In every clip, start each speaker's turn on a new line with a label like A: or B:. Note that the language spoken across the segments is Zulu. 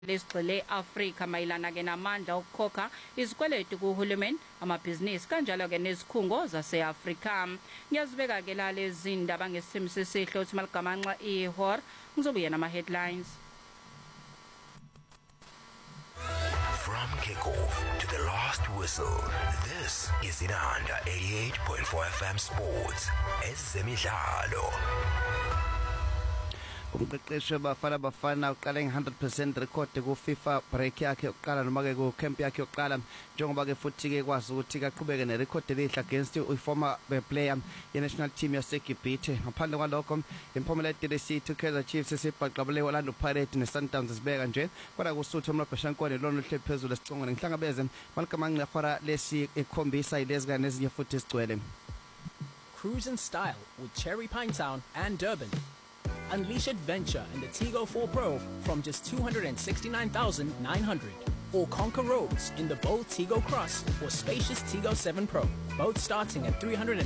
A: lesigcile Afrika mayilana ke namandla okukhokha izikweletu kuhulumeni amabhizinisi kanjalo ke nezikhungo zaseAfrika. Ngiyazibeka ke la lezi ndaba ngesimo sesihle uthi maligamanxa ihor ngizobuya nama headlines.
B: From kickoff to the last whistle, this is Inanda 88.4 FM Sports. Ezemidlalo.
C: Umqeqeshi Bafana uqala nge100% record ku FIFA break yakhe yokuqala noma ke ku camp yakhe yokuqala njengoba ke futhi ke kwazi ukuthi kaqhubeke nerecord elihle against former player ye national team yaseGibhithe. Ngaphandle kwalokho imphumela ye-3-2 Kaizer Chiefs esibhaqabule Orlando Pirates neSundowns sibeka nje kodwa kusuthu uMlabhashankwane lona uhle phezulu esicongweni ngihlangabeze malikamanqa khora lesi ekhombisa ilezika nezinye futhi sigcwele.
D: Cruise in style with Cherry Pine Town and Durban. Unleash adventure in the Tigo 4 Pro from just 269,900, or conquer roads in the bold Tigo Cross or spacious Tigo 7 Pro, both starting at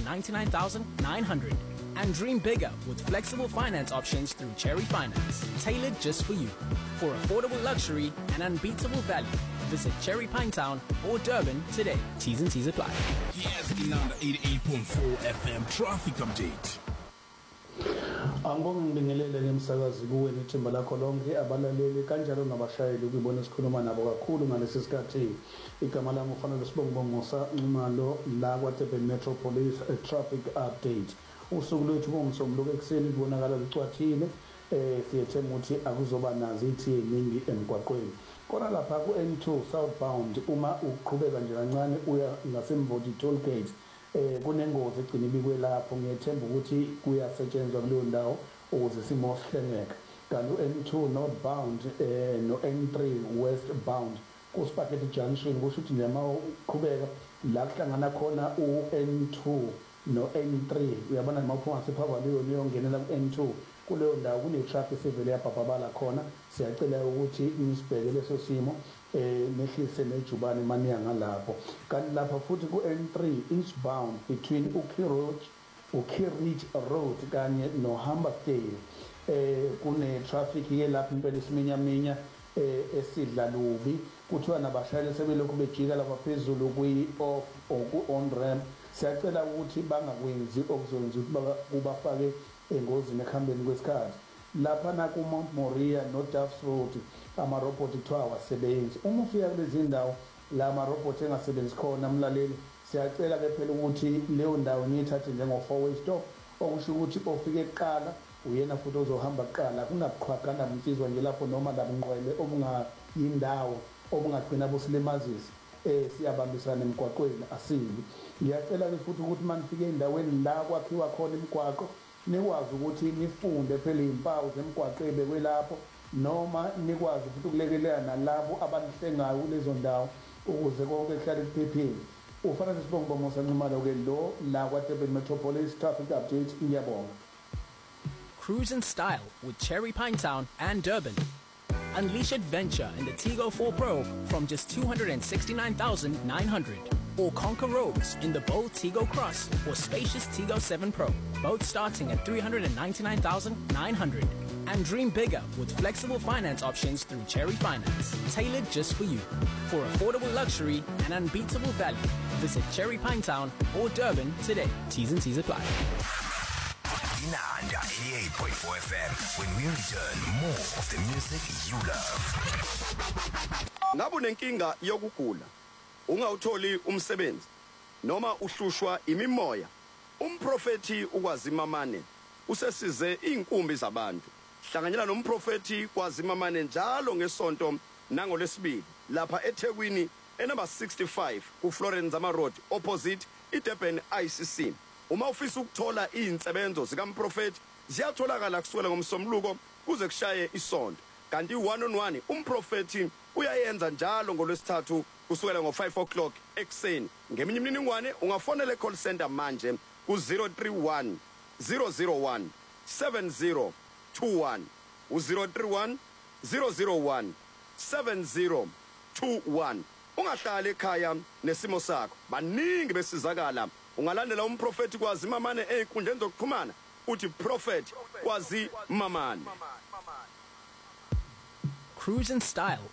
D: 399,900. And dream bigger with flexible finance options through Cherry Finance, tailored just for you. For affordable luxury and unbeatable value, visit Cherry Pine Town or Durban today. T's and C's apply.
E: Yes, Inanda 88.4 FM traffic update.
F: Angibonge ngibingelele ngemsakazi kuwe nethemba lakho lonke abalaleli kanjalo nabashayeli ukubona sikhuluma nabo kakhulu ngalesi sikhathi. Igama lami ufanele Sibongbongosa Nxumalo la kwaTurban Metropolis traffic update. Usuku lwethu ngomsombuluko ekseni kubonakala lucwathile siyethemba ukuthi akuzoba nazo ithi eziningi emgwaqweni. Kona lapha ku N2 southbound uma uqhubeka nje kancane uya ngasemvoti toll gate kunengozi egcina ibikwe lapho ngiyethemba ukuthi kuyasetshenzwa kuleyo ndawo ukuze simo sihlengeke. Kanti u-N2 northbound no N3 westbound kuSpaghetti Junction kusho ukuthi nje mawuqhubeka la kuhlangana khona u-N2 no N3 uyabona mawuphuma sephakwayo niyongenela ku-N2 kuleyo ndawo kune traffic sevele yabhabhabala khona. Siyacela ukuthi nisibheke leso simo nehlise nejubane maniya ngalapho. Kanti lapha futhi ku N3 eastbound between uKirich Road kanye no Hammersdale kune traffic ye lapha impela isiminyaminya esidla lubi kuthiwa nabashayeli sebelokhu bejika lapha phezulu kwi-off or ku-on ramp. Siyacela ukuthi bangakwenzi okuzokwenza ukuthi kubafake engozini ekuhambeni kwesikhathi. Lapha naku Mount Moriah no Duffs Road amarobot kuthiwa awasebenzi. Uma ufika kulezi ndawo la amarobot engasebenzi khona mlaleli siyacela ke phela ukuthi leyo ndawo niyithathe njengo four-way stop okusho ukuthi ofike eqala uyena futhi ozohamba kuqala kunabuqhwagana mtizwa nje lapho noma labunqwele obungayindawo obungagcina busilimazisa siyabambisana emgwaqweni asibi. Ngiyacela ke futhi ukuthi manifike endaweni la kwakhiwa khona imigwaqo nikwazi ukuthi nifunde phela izimpawu zemgwaqo ebekwelapho noma nikwazi futhi ukulekelela nalabo abanihlengayo kulezo ndawo ukuze konke kuhlale kuphephile. Ufanele Sibongbongosa Nxumalo ke lo la kwaTurban Metropolis traffic update. Ngiyabonga.
D: Cruise in style with Cherry Pine Town and Durban. Unleash adventure in the Tigo 4 Pro from just 269,900. Or conquer roads in the bold Tigo Cross or spacious Tigo 7 Pro, both starting at 399,900. And dream bigger with flexible finance options through Cherry Finance, tailored just for you. For affordable luxury and unbeatable value, visit Cherry Pine Town or Durban today. T's and C's apply.
B: Inanda 88.4 FM. When we return, more of the music you love.
G: Ngabe unenkinga yokugula, ungawutholi umsebenzi noma uhlushwa imimoya, umprofeti uKwazimamane usesize inkumbi zabantu. Hlanganyela nomprofeti KwaZimamane njalo ngesonto nangoLwesibili lapha eThekwini enumber 65 ku Florence Zama Road opposite iDurban ICC. Uma ufisa ukuthola izinsebenzo zikaMprofeti ziyatholakala kusukela ngomsombuluko kuze kushaye isonto. Kanti one-on-one umprofeti uyayenza njalo ngoLwesithathu kusukela ngo5 o'clock ekseni. Ngeminye imininingwane ungafonela call center manje ku 031 001 7021 u031 001 7021. Ungahlala ekhaya nesimo sakho. Baningi besizakala. Ungalandela umprofeti KwaZimamane einkundleni zokuxhumana uthi Prophet KwaZimamane.
D: cruise in style